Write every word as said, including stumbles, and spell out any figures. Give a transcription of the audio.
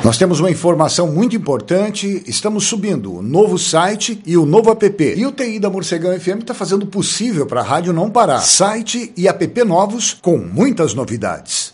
Nós temos uma informação muito importante, estamos subindo o novo site e o novo app. E o T I da Morcegão F M está fazendo o possível para a rádio não parar. Site e app novos com muitas novidades.